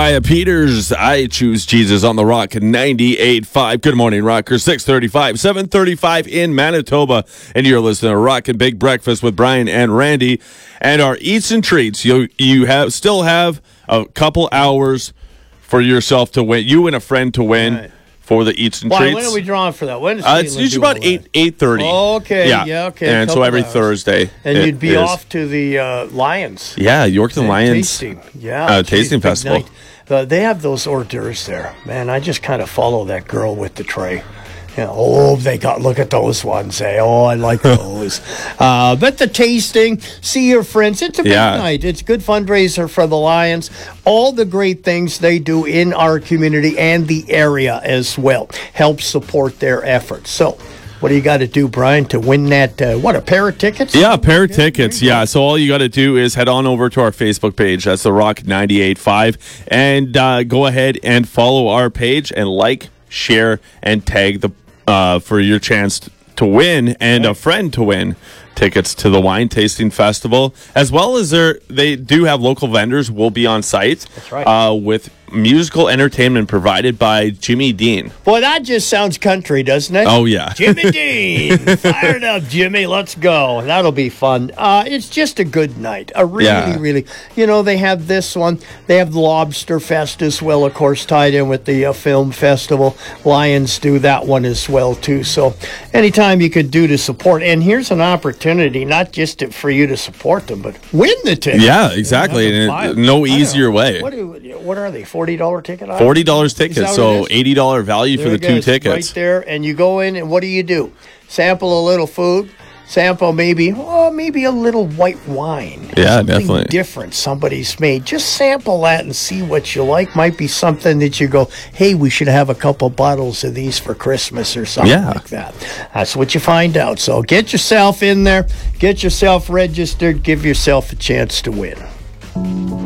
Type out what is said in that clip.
Mariah Peters, I Choose Jesus on the Rock 98.5. Good morning, Rockers. 6:35, 7:35 in Manitoba. And you're listening to Rock and Big Breakfast with Brian and Randy. And our Eats and Treats, you still have a couple hours for yourself to win. You and a friend to win. Right. For the Eats and Treats. When are we drawing for that? When is it's usually about 8:30. Okay, yeah, okay. And so every Thursday. And you'd be off to the Lions. Yeah, Yorkton Lions. Tasting. Yeah. Tasting festival. They have those hors d'oeuvres there. Man, I just kind of follow that girl with the tray. Look at those ones. I like those. But the tasting, see your friends. It's a big night. It's a good fundraiser for the Lions. All the great things they do in our community and the area as well help support their efforts. So, what do you got to do, Brian, to win that, a pair of tickets? Yeah, a pair of tickets, yeah. So all you got to do is head on over to our Facebook page. That's The Rock 98.5. And go ahead and follow our page and like, share, and tag for your chance to win and a friend to win tickets to the wine tasting festival, as well as they do have local vendors will be on site. That's right. With musical entertainment provided by Jimmy Dean. Boy, that just sounds country, doesn't it? Oh, yeah. Jimmy Dean. Fired up, Jimmy. Let's go. That'll be fun. It's just a good night. Really, they have this one. They have the Lobster Fest as well, of course, tied in with the film festival. Lions do that one as well, too. So anytime you could do to support. And here's an opportunity, not just for you to support them, but win the ticket. Yeah, exactly. And no easier way. What are they? $40 ticket? $40 ticket, so $80 value for the two tickets. Right there, and you go in, and what do? Sample a little food. Sample maybe a little white wine. Yeah, something definitely. Different somebody's made. Just sample that and see what you like. Might be something that you go, hey, we should have a couple bottles of these for Christmas or something like that. That's what you find out. So get yourself in there, get yourself registered, give yourself a chance to win.